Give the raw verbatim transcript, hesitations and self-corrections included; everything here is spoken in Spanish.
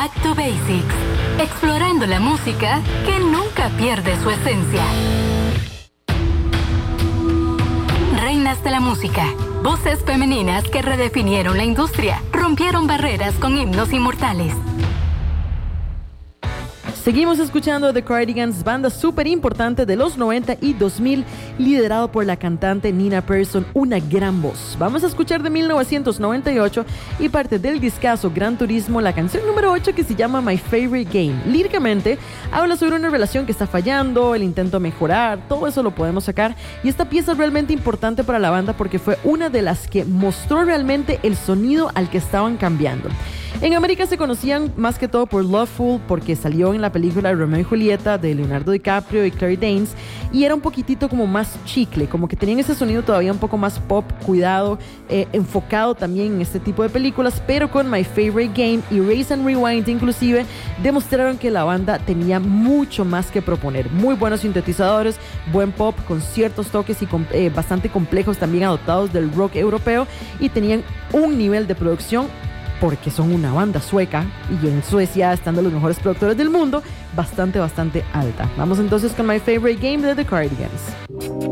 Back to Basics, explorando la música que nunca pierde su esencia. Reinas de la música, voces femeninas que redefinieron la industria, rompieron barreras con himnos inmortales. Seguimos escuchando The Cardigans, banda súper importante de los noventa y dos mil, liderado por la cantante Nina Persson, una gran voz. Vamos a escuchar de mil novecientos noventa y ocho y parte del discazo Gran Turismo, la canción número ocho que se llama My Favorite Game. Líricamente habla sobre una relación que está fallando, el intento de mejorar, todo eso lo podemos sacar, y esta pieza es realmente importante para la banda porque fue una de las que mostró realmente el sonido al que estaban cambiando. En América se conocían más que todo por Loveful, porque salió en la película Romeo y Julieta de Leonardo DiCaprio y Claire Danes, y era un poquitito como más chicle, como que tenían ese sonido todavía un poco más pop, cuidado, eh, enfocado también en este tipo de películas, pero con My Favorite Game y Raise and Rewind inclusive demostraron que la banda tenía mucho más que proponer. Muy buenos sintetizadores, buen pop con ciertos toques y com- eh, bastante complejos también adoptados del rock europeo, y tenían un nivel de producción, porque son una banda sueca y en Suecia están de los mejores productores del mundo, bastante, bastante alta. Vamos entonces con My Favorite Game de The Cardigans.